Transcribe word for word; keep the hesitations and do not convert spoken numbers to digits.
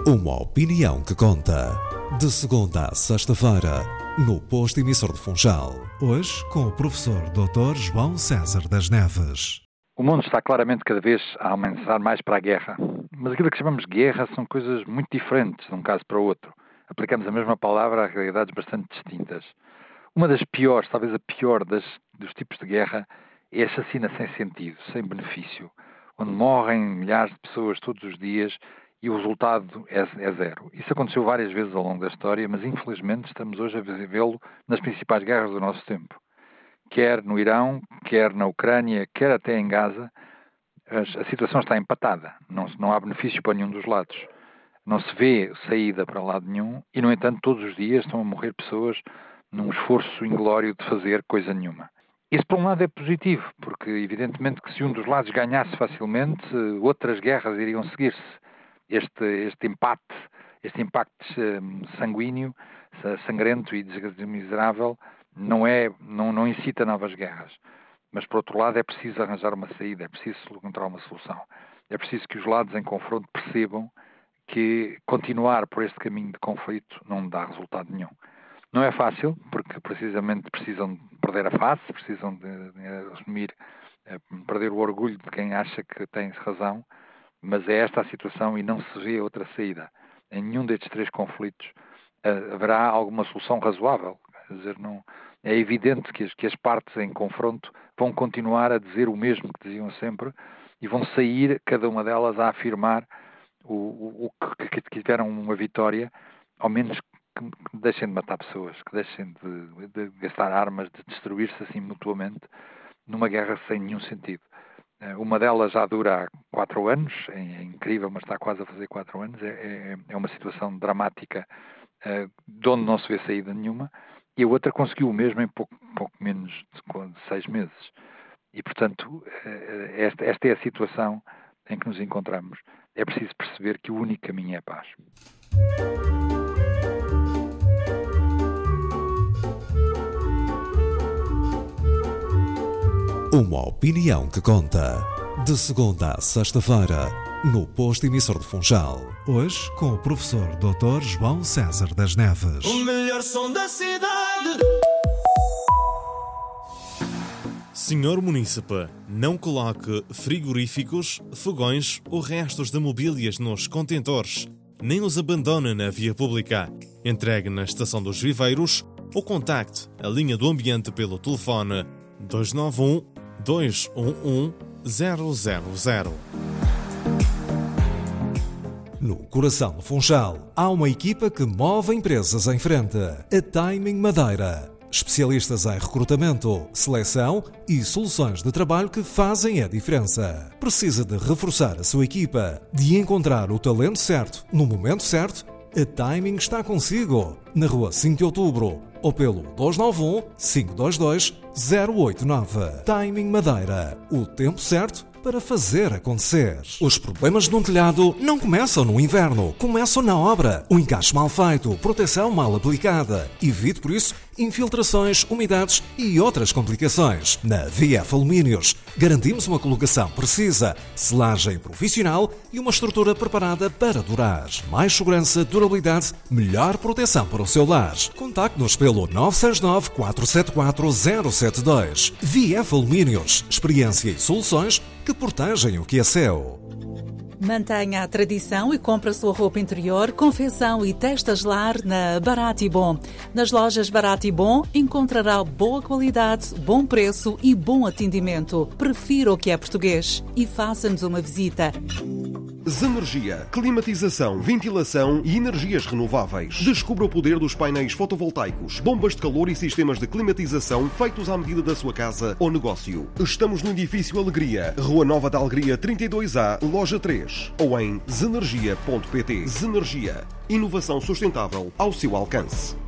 Uma opinião que conta. De segunda a sexta-feira, no Posto Emissor de Funchal. Hoje, com o professor doutor João César das Neves. O mundo está claramente cada vez a avançar mais para a guerra. Mas aquilo que chamamos de guerra são coisas muito diferentes de um caso para o outro. Aplicamos a mesma palavra a realidades bastante distintas. Uma das piores, talvez a pior das, dos tipos de guerra, é a chacina sem sentido, sem benefício, onde morrem milhares de pessoas todos os dias e o resultado é, é zero. Isso aconteceu várias vezes ao longo da história, mas infelizmente estamos hoje a vê-lo nas principais guerras do nosso tempo. Quer no Irão, quer na Ucrânia, quer até em Gaza, a situação está empatada. Não, não há benefício para nenhum dos lados. Não se vê saída para lado nenhum e, no entanto, todos os dias estão a morrer pessoas num esforço inglório de fazer coisa nenhuma. Isso, por um lado, é positivo, porque, evidentemente, que se um dos lados ganhasse facilmente, outras guerras iriam seguir-se. Este, este empate, este impacto sanguíneo, sangrento e miserável, não, é, não, não incita novas guerras. Mas, por outro lado, é preciso arranjar uma saída, é preciso encontrar uma solução. É preciso que os lados em confronto percebam que continuar por este caminho de conflito não dá resultado nenhum. Não é fácil, porque precisamente precisam perder a face, precisam de, de assumir, perder o orgulho de quem acha que tem razão, mas é esta a situação e não se vê outra saída. Em nenhum destes três conflitos uh, haverá alguma solução razoável. Quer dizer, não, é evidente que as, que as partes em confronto vão continuar a dizer o mesmo que diziam sempre e vão sair, cada uma delas, a afirmar o, o, o que, que tiveram uma vitória, ao menos que, que deixem de matar pessoas, que deixem de, de gastar armas, de destruir-se assim mutuamente, numa guerra sem nenhum sentido. Uma delas já dura há quatro anos, é incrível, mas está quase a fazer quatro anos, é, é, é uma situação dramática uh, de onde não se vê saída nenhuma, e a outra conseguiu o mesmo em pouco, pouco menos de, de seis meses. E, portanto, uh, esta, esta é a situação em que nos encontramos. É preciso perceber que o único caminho é a paz. Uma opinião que conta. De segunda a sexta-feira, no Posto Emissor de Funchal. Hoje, com o professor doutor João César das Neves. O melhor som da cidade. senhor Munícipe, não coloque frigoríficos, fogões ou restos de mobílias nos contentores. Nem os abandone na via pública. Entregue na Estação dos Viveiros ou contacte a linha do ambiente pelo telefone dois nove um, dois um um, zero zero zero. No coração do Funchal, há uma equipa que move empresas em frente. A Timing Madeira. Especialistas em recrutamento, seleção e soluções de trabalho que fazem a diferença. Precisa de reforçar a sua equipa, de encontrar o talento certo no momento certo? A Timing está consigo. Na rua cinco de outubro ou pelo dois nove um, cinco dois dois, zero oito nove. Timing Madeira. O tempo certo para fazer acontecer. Os problemas num telhado não começam no inverno, começam na obra. O encaixe mal feito, proteção mal aplicada. Evite, por isso, infiltrações, umidades e outras complicações. Na V F Alumínios, garantimos uma colocação precisa, selagem profissional e uma estrutura preparada para durar. Mais segurança, durabilidade, melhor proteção para o seu lar. Contacte-nos pelo nove seis nove, quatro sete quatro, zero sete dois. V F Alumínios, experiência e soluções que protegem o que é seu. Mantenha a tradição e compre a sua roupa interior, confecção e testas lar na Barato e Bom. Nas lojas Barato e Bom encontrará boa qualidade, bom preço e bom atendimento. Prefira o que é português e faça-nos uma visita. Zenergia, climatização, ventilação e energias renováveis. Descubra o poder dos painéis fotovoltaicos, bombas de calor e sistemas de climatização feitos à medida da sua casa ou negócio. Estamos no edifício Alegria, Rua Nova da Alegria trinta e dois A, Loja três, ou em zenergia ponto pt. Zenergia, inovação sustentável ao seu alcance.